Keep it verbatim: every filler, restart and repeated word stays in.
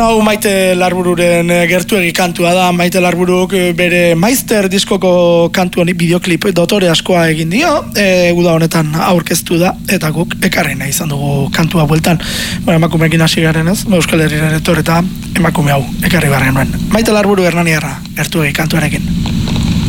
Bueno, hau Maite Larbururen gertuegi kantua da. Maite Larburuk bere Maister diskoko kantu honi bideoklip dotore askoa egin dio, e, uda honetan aurkeztu da, eta guk ekarri nahi izan dugu kantua bueltan. Bueno, emakumeekin hasi garen ez, Euskal Herriaren etor eta emakume hau ekarri barren nuen. Maite Larburu Hernaniarra gertuegi kantuarekin.